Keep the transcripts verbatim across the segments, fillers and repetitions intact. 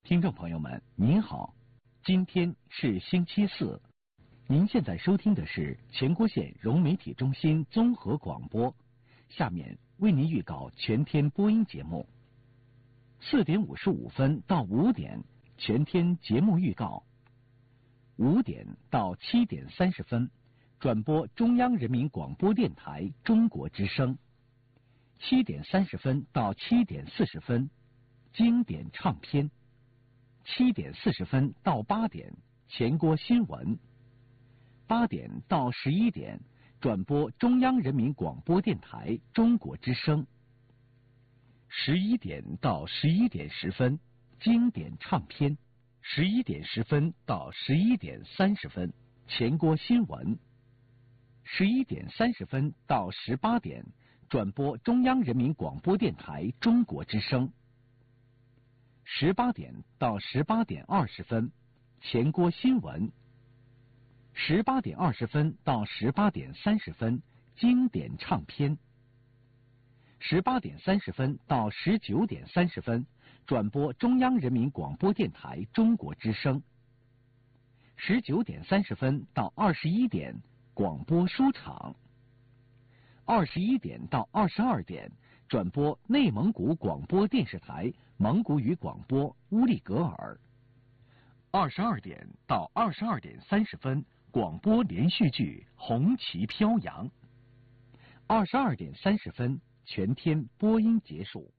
听众朋友们，您好，今天是星期四，您现在收听的是全国县融媒体中心综合广播。下面为您预告全天播音节目。四点五十五分到五点，全天节目预告。五点到七点三十分，转播中央人民广播电台中国之声。七点三十分到七点四十分，经典唱片。七点四十分到八点，全国新闻。八点到十一点，转播中央人民广播电台中国之声。十一点到十一点十分，经典唱片。十一点十分到十一点三十分，全国新闻。十一点三十分到十八点，转播中央人民广播电台中国之声。十八点到十八点二十分，全国新闻。十八点二十分到十八点三十分，经典唱片。十八点三十分到十九点三十分，转播中央人民广播电台中国之声。十九点三十分到二十一点，广播书场。二十一点到二十二点，转播内蒙古广播电视台蒙古语广播乌力格尔。二十二点到二十二点三十分，广播连续剧《红旗飘扬》。二十二点三十分，全天播音结束。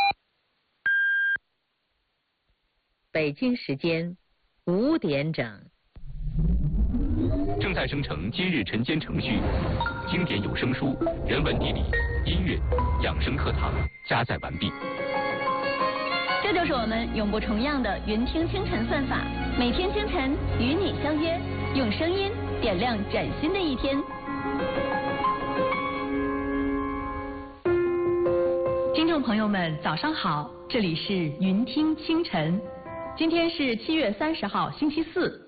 北京时间五点整。 正在生成今日晨间程序，经典有声书、人文地理、音乐、养生课堂加载完毕。 这就是我们永不重样的云听清晨算法，每天清晨与你相约，用声音点亮崭新的一天。听众朋友们，早上好，这里是云听清晨，今天是七月三十号，星期四。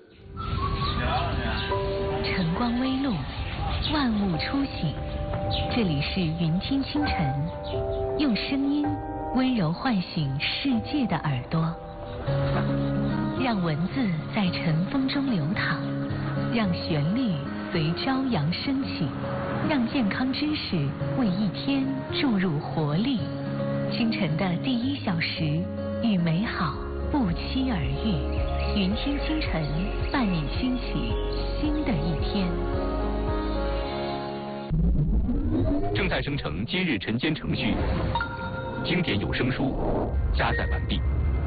晨光微露，万物初醒，这里是云听清晨，用声音温柔唤醒世界的耳朵，让文字在晨风中流淌，让旋律随朝阳升起，让健康知识为一天注入活力。清晨的第一小时，与美好不期而遇。云听清晨，伴你兴起新的一天。 正在生成今日晨间程序，经典有声书加载完毕。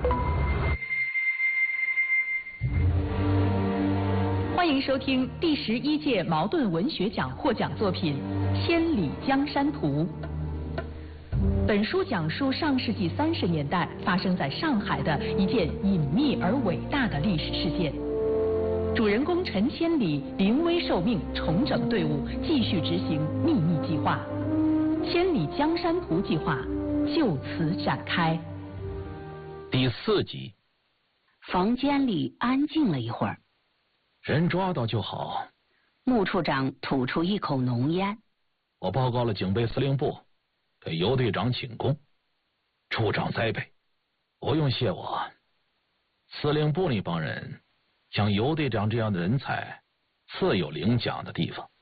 欢迎收听第十一届茅盾文学奖获奖作品《千里江山图》。本书讲述上世纪三十年代发生在上海的一件隐秘而伟大的历史事件。主人公陈千里临危受命，重整队伍，继续执行秘密计划。千里江山图计划就此展开。 第四集。 房间里安静了一会儿。 人抓到就好。 穆处长吐出一口浓烟。 我报告了警备司令部，给尤队长请功。处长栽培，不用谢我。司令部那帮人像尤队长这样的人才，自有领奖的地方。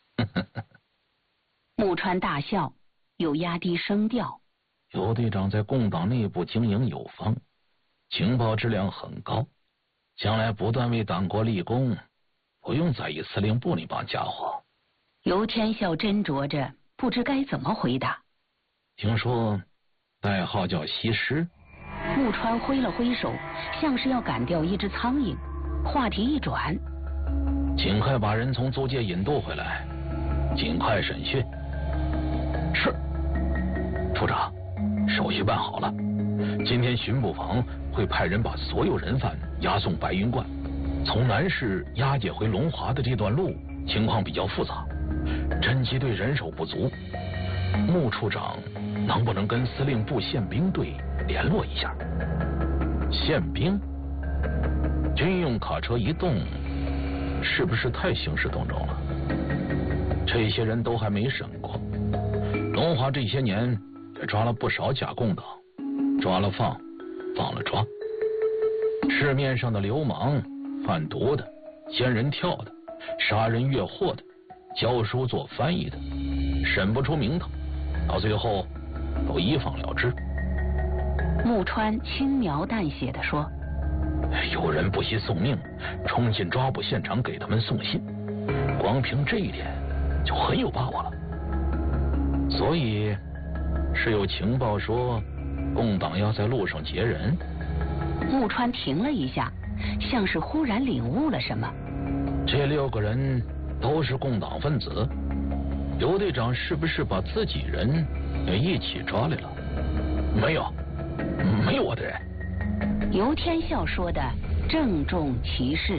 木川大笑，又压低声调。 尤队长在共党内部经营有方，情报质量很高，将来不断为党国立功，不用在意司令部那帮家伙。 尤天笑斟酌着，不知该怎么回答。 听说代号叫西施。 木川挥了挥手，像是要赶掉一只苍蝇。话题一转， 尽快把人从租界引渡回来，尽快审讯。是。处长，手续办好了，今天巡捕房会派人把所有人犯押送白云观。从南市押解回龙华的这段路情况比较复杂，侦缉队人手不足。穆处长能不能跟司令部宪兵队联络一下？宪兵？军用卡车一动，是不是太兴师动众了？这些人都还没审过。龙华这些年也抓了不少假共党，抓了放，放了抓。 市面上的流氓、贩毒的、仙人跳的、杀人越货的、教书做翻译的，审不出名头，到最后都一放了之。 木川轻描淡写地说： 有人不惜送命冲进抓捕现场给他们送信，光凭这一点就很有把握了。所以是有情报说共党要在路上劫人。 木川停了一下，像是忽然领悟了什么。 这六个人都是共党分子，刘队长是不是把自己人也一起抓来了？没有，没有我的人。 尤天笑说的郑重其事。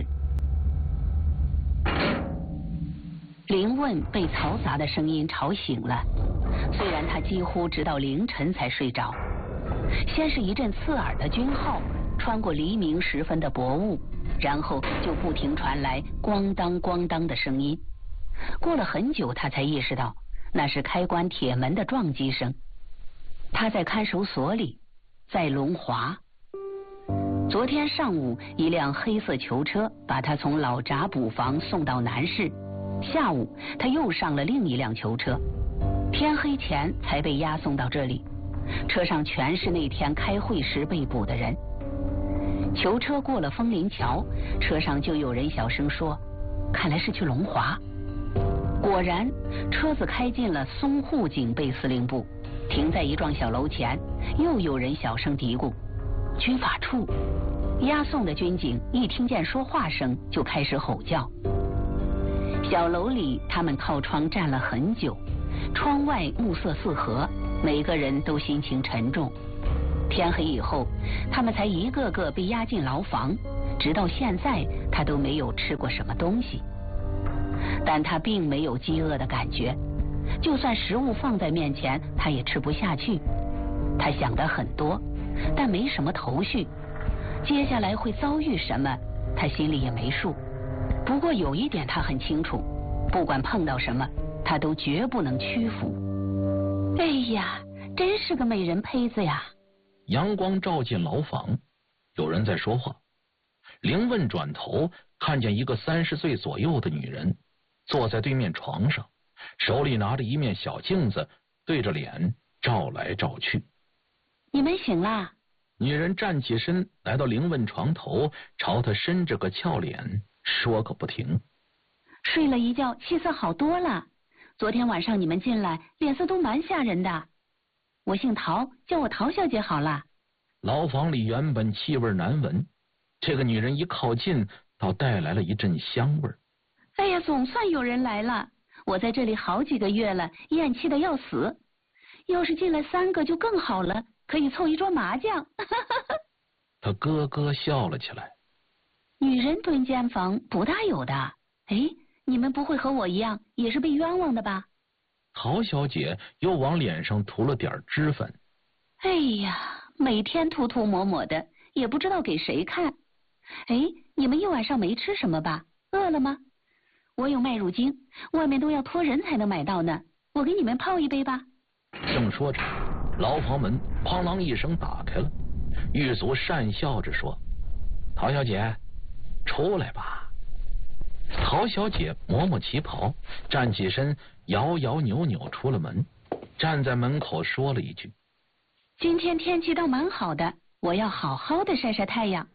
林问被嘈杂的声音吵醒了，虽然他几乎直到凌晨才睡着。先是一阵刺耳的军号穿过黎明时分的薄雾，然后就不停传来咣当咣当的声音。过了很久，他才意识到那是开关铁门的撞击声。他在看守所里，在龙华。昨天上午，一辆黑色囚车把他从老闸捕房送到南市。下午，他又上了另一辆囚车，天黑前才被押送到这里。车上全是那天开会时被捕的人。囚车过了枫林桥，车上就有人小声说：“看来是去龙华。”果然，车子开进了淞沪警备司令部，停在一幢小楼前，又有人小声嘀咕：“军法处。”押送的军警一听见说话声，就开始吼叫。小楼里，他们靠窗站了很久，窗外暮色四合，每个人都心情沉重。天黑以后，他们才一个个被押进牢房，直到现在，他都没有吃过什么东西。但他并没有饥饿的感觉，就算食物放在面前，他也吃不下去。他想得很多，但没什么头绪。接下来会遭遇什么，他心里也没数。不过有一点他很清楚，不管碰到什么，他都绝不能屈服。哎呀，真是个美人胚子呀！ 阳光照进牢房，有人在说话。凌问转头看见一个三十岁左右的女人坐在对面床上，手里拿着一面小镜子，对着脸照来照去。 你们醒啦？ 女人站起身，来到凌问床头，朝他伸着个俏脸，说个不停。 睡了一觉，气色好多了。昨天晚上你们进来，脸色都蛮吓人的。我姓陶，叫我陶小姐好了。 牢房里原本气味难闻，这个女人一靠近，倒带来了一阵香味。 哎呀，总算有人来了！我在这里好几个月了，厌气的要死。要是进来三个就更好了，可以凑一桌麻将。 他咯咯笑了起来。 女人蹲监房不大有的。哎，你们不会和我一样，也是被冤枉的吧？ 陶小姐又往脸上涂了点脂粉。 哎呀，每天涂涂抹抹的，也不知道给谁看。哎，你们一晚上没吃什么吧？饿了吗？我有麦乳精，外面都要托人才能买到呢。我给你们泡一杯吧。 正说着，牢房门哐啷一声打开了，狱卒讪笑着说：“陶小姐，出来吧。”陶小姐抹抹旗袍，站起身，摇摇扭扭出了门，站在门口说了一句：“ 今天天气倒蛮好的，我要好好的晒晒太阳。”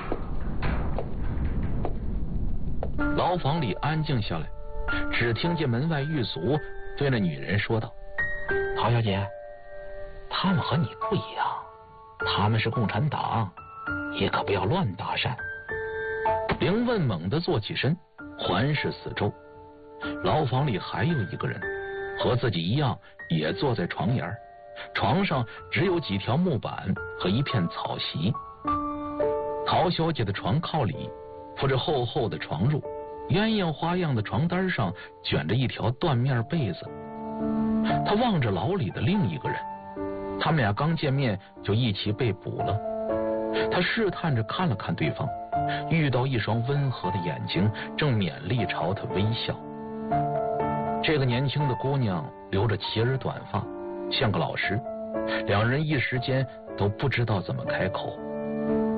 牢房里安静下来，只听见门外狱卒对那女人说道：“陶小姐，他们和你不一样，他们是共产党，也可不要乱搭讪。”凌问猛地坐起身，环视四周，牢房里还有一个人，和自己一样，也坐在床沿，床上只有几条木板和一片草席。陶小姐的床靠里铺着厚厚的床褥，鸳鸯花样的床单上卷着一条缎面被子。他望着牢里的另一个人，他们俩刚见面就一起被捕了。他试探着看了看对方，遇到一双温和的眼睛正勉力朝他微笑。这个年轻的姑娘留着齐耳短发，像个老师，两人一时间都不知道怎么开口。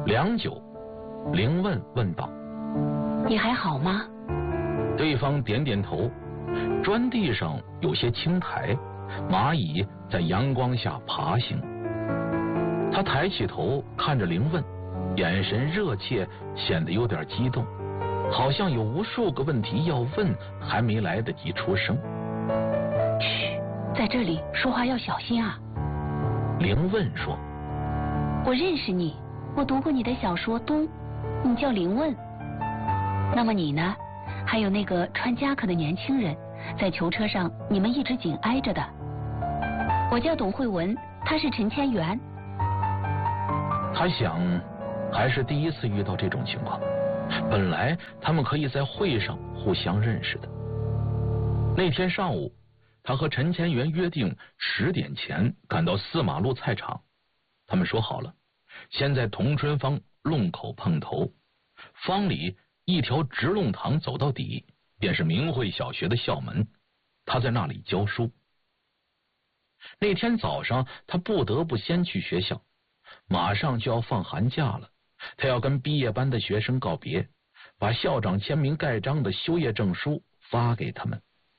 良久，灵问问道：“ 你还好吗？” 对方点点头。砖地上有些青苔，蚂蚁在阳光下爬行。他抬起头看着灵问，眼神热切，显得有点激动，好像有无数个问题要问，还没来得及出声。 嘘，在这里说话要小心啊。 灵问说：“ 我认识你，我读过你的小说《冬》，你叫灵问。那么你呢？还有那个穿夹克的年轻人，在囚车上你们一直紧挨着的。我叫董慧文，他是陈千元。” 他想，还是第一次遇到这种情况。本来他们可以在会上互相认识的。那天上午，他和陈千元约定十点前赶到四马路菜场。他们说好了，先在同春坊弄口碰头，坊里一条直弄堂走到底，便是明慧小学的校门。他在那里教书。那天早上，他不得不先去学校，马上就要放寒假了。他要跟毕业班的学生告别，把校长签名盖章的休业证书发给他们。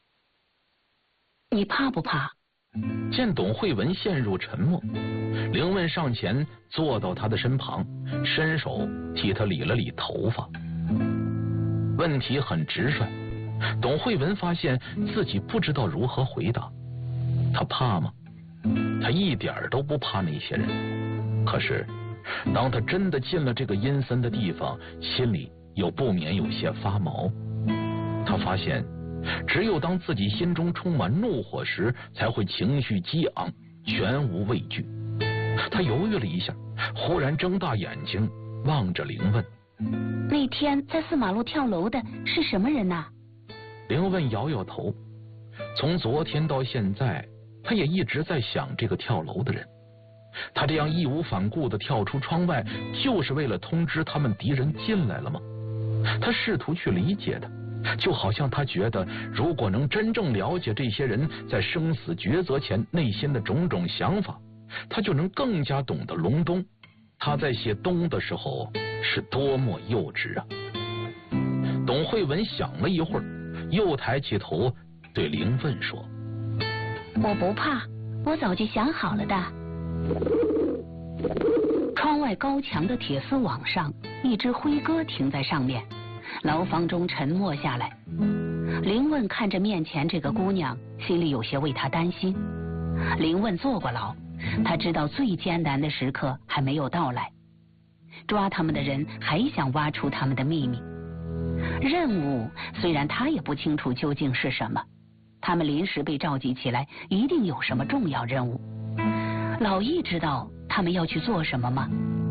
你怕不怕？ 见董慧文陷入沉默，灵问上前坐到他的身旁，伸手替他理了理头发。问题很直率，董慧文发现自己不知道如何回答。他怕吗？他一点都不怕那些人。可是当他真的进了这个阴森的地方，心里又不免有些发毛。他发现只有当自己心中充满怒火时，才会情绪激昂，全无畏惧。他犹豫了一下，忽然睁大眼睛望着灵问：“ 那天在四马路跳楼的是什么人呐？” 灵问摇摇头。从昨天到现在，他也一直在想这个跳楼的人。他这样义无反顾地跳出窗外，就是为了通知他们敌人进来了吗？他试图去理解他，就好像他觉得，如果能真正了解这些人在生死抉择前内心的种种想法，他就能更加懂得隆冬他在写冬的时候是多么幼稚啊。董慧文想了一会儿，又抬起头对灵问说：“ 我不怕，我早就想好了的。”窗外高墙的铁丝网上，一只灰鸽停在上面。牢房中沉默下来。灵问看着面前这个姑娘，心里有些为她担心。灵问坐过牢，他知道最艰难的时刻还没有到来。抓他们的人还想挖出他们的秘密。任务虽然他也不清楚究竟是什么，他们临时被召集起来，一定有什么重要任务。老易知道他们要去做什么吗？